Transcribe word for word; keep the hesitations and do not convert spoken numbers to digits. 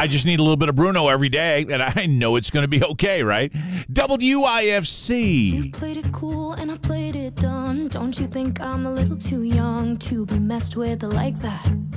I just need a little bit of Bruno every day, and I know it's going to be okay, right? W I F C. You played it cool and I played it dumb. Don't you think I'm a little too young to be messed with like that?